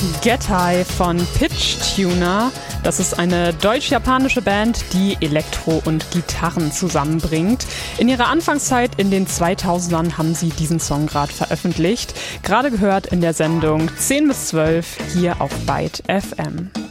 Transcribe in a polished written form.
Get High von Pitch Tuner. Das ist eine deutsch-japanische Band, die Elektro und Gitarren zusammenbringt. In ihrer Anfangszeit in den 2000ern haben sie diesen Song gerade veröffentlicht. Gerade gehört in der Sendung 10 bis 12 hier auf Byte FM.